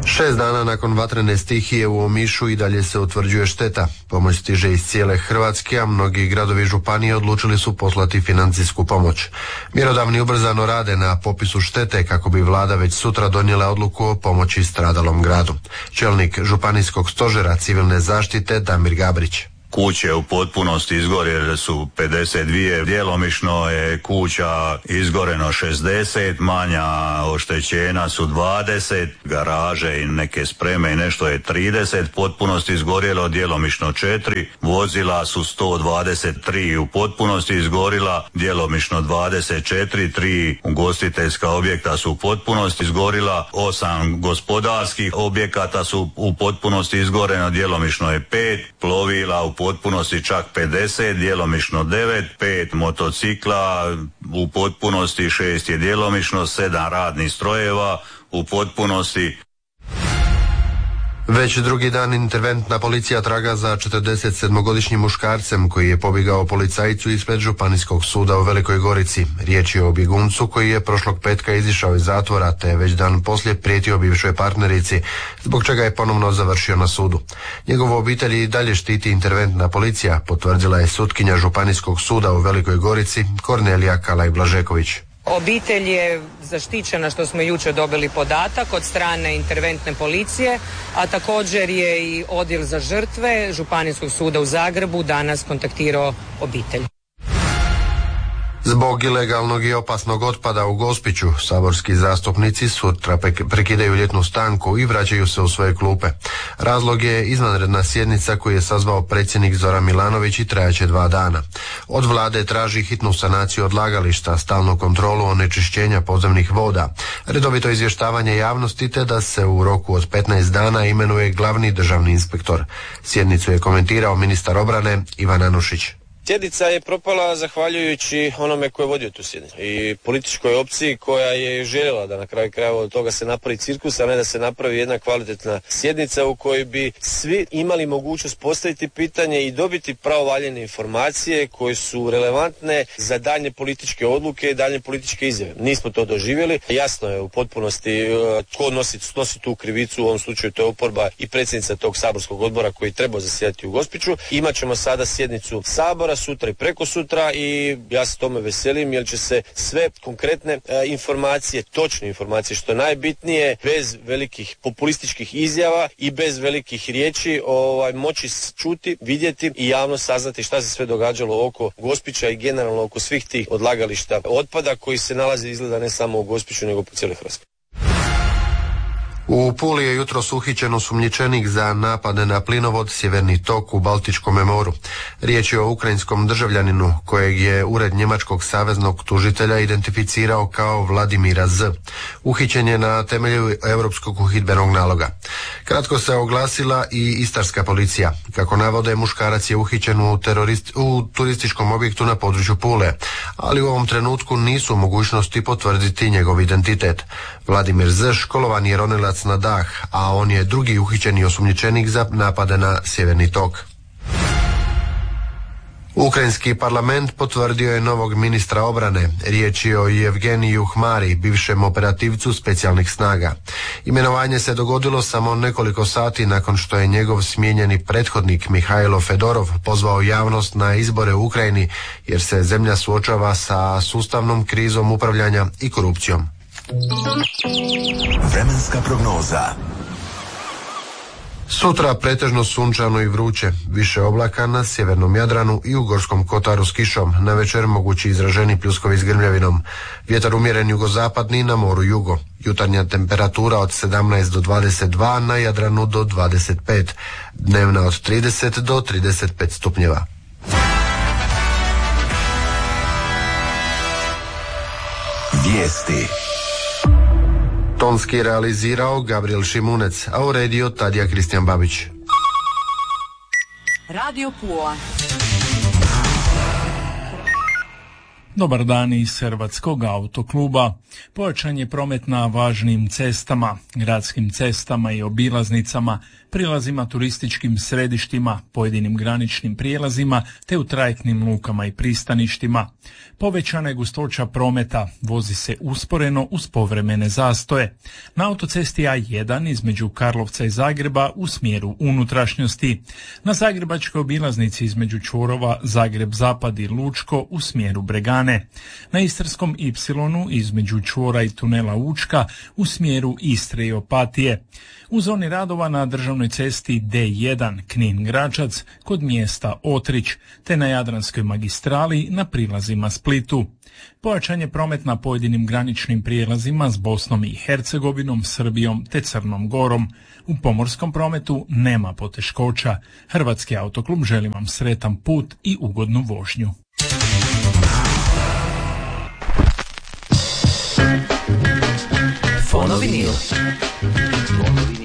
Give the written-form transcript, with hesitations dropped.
6 dana nakon vatrene stihije u Omišu i dalje se utvrđuje šteta. Pomoć stiže iz cijele Hrvatske, a mnogi gradovi i županije odlučili su poslati financijsku pomoć. Mjerodavni ubrzano rade na popisu štete kako bi vlada već sutra donijela odluku o pomoći stradalom gradu. Čelnik Županijskog stožera civilne zaštite Damir Gabrić. Kuće u potpunosti izgorjele su 52, djelomično je kuća izgoreno 60, manja oštećena su 20, garaže i neke spreme i nešto je 30, potpunosti izgorjelo, djelomično 4, vozila su 123 u potpunosti izgorila, djelomično 24, 3 ugostiteljska objekta su u potpunosti izgorila, 8 gospodarskih objekata su u potpunosti izgoreno, djelomično je 5, plovila u potpunosti čak 50, djelomično 9, 5 motocikla u potpunosti, 6 je djelomično, 7 radnih strojeva u potpunosti. Već drugi dan interventna policija traga za 47-godišnjim muškarcem koji je pobjegao policajcu ispred Županijskog suda u Velikoj Gorici. Riječ je o bjeguncu koji je prošlog petka izišao iz zatvora te već dan poslije prijetio bivšoj partnerici, zbog čega je ponovno završio na sudu. Njegovu obitelj i dalje štiti interventna policija, potvrdila je sutkinja Županijskog suda u Velikoj Gorici Kornelija Kalaj-Blažeković. Obitelj je zaštićena, što smo jučer dobili podatak od strane interventne policije, a također je i odjel za žrtve Županijskog suda u Zagrebu danas kontaktirao obitelj. Zbog ilegalnog i opasnog otpada u Gospiću, saborski zastupnici sutra prekidaju ljetnu stanku i vraćaju se u svoje klupe. Razlog je izvanredna sjednica koju je sazvao predsjednik Zoran Milanović i trajaće 2 dana. Od vlade traži hitnu sanaciju odlagališta, stalnu kontrolu onečišćenja podzemnih voda, redovito izvještavanje javnosti te da se u roku od 15 dana imenuje glavni državni inspektor. Sjednicu je komentirao ministar obrane Ivan Anušić. Sjednica je propala zahvaljujući onome ko je vodio tu sjednicu i političkoj opciji koja je željela da na kraju krajeva od toga se napravi cirkus, a ne da se napravi jedna kvalitetna sjednica u kojoj bi svi imali mogućnost postaviti pitanje i dobiti pravovaljene informacije koje su relevantne za daljnje političke odluke i daljnje političke izjave. Nismo to doživjeli. Jasno je u potpunosti tko nosi tu krivicu, u ovom slučaju to je oporba i predsjednica tog saborskog odbora koji treba zasjedati u Gospiću. Imaćemo sada sjednicu Sabora sutra i preko sutra i ja se tome veselim jer će se sve konkretne informacije, točne informacije što je najbitnije, bez velikih populističkih izjava i bez velikih riječi moći čuti, vidjeti i javno saznati šta se sve događalo oko Gospića i generalno oko svih tih odlagališta otpada koji se nalaze izgleda ne samo u Gospiću nego po cijeloj Hrvatskoj. U Puli je jutros uhićen osumnjičenik za napade na plinovod Sjeverni tok u Baltičkom moru. Riječ je o ukrajinskom državljaninu kojeg je ured njemačkog saveznog tužitelja identificirao kao Vladimira Z. Uhićen je na temelju europskog uhidbenog naloga. Kratko se oglasila i istarska policija. Kako navode, muškarac je uhićen u turističkom objektu na području Pule, ali u ovom trenutku nisu u mogućnosti potvrditi njegov identitet. Vladimir Z. školovan je ronilac na dah, a on je drugi uhićeni osumnjičenik za napade na Sjeverni tok. Ukrajinski parlament potvrdio je novog ministra obrane. Riječ je o Jevgeniju Hmari, bivšem operativcu specijalnih snaga. Imenovanje se dogodilo samo nekoliko sati nakon što je njegov smijenjeni prethodnik Mihajlo Fedorov pozvao javnost na izbore u Ukrajini jer se zemlja suočava sa sustavnom krizom upravljanja i korupcijom. Vremenska prognoza. Sutra pretežno sunčano i vruće, više oblaka na sjevernom Jadranu i u Gorskom kotaru s kišom, navečer mogući izraženi pljuskovi s grmljavinom. Vjetar umjeren jugozapadni, na moru jugo. Jutarnja temperatura od 17 do 22, na Jadranu do 25. Dnevna od 30 do 35 stupnjeva. Vijesti. Tonski realizirao Gabriel Šimunec, a uredio Tadija Kristijan Babić. Radio Pula. Dobar dan iz Hrvatskog autokluba. Pojačan je promet na važnim cestama, gradskim cestama i obilaznicama, prilazima turističkim središtima, pojedinim graničnim prijelazima te u trajektnim lukama i pristaništima. Povećana je gustoća prometa, vozi se usporeno uz povremene zastoje. Na autocesti A1 između Karlovca i Zagreba u smjeru unutrašnjosti. Na zagrebačkoj obilaznici između čvorova Zagreb-Zapad i Lučko u smjeru Bregane. Na Istarskom Y između čvora i tunela Učka u smjeru Istre i Opatije. U zoni radova na državnoj cesti D1 Knin-Gračac kod mjesta Otrić, te na Jadranskoj magistrali na prilazima Splitu. Pojačan je promet na pojedinim graničnim prijelazima s Bosnom i Hercegovinom, Srbijom te Crnom Gorom. U pomorskom prometu nema poteškoća. Hrvatski autoklub želi vam sretan put i ugodnu vožnju. Fonovinil.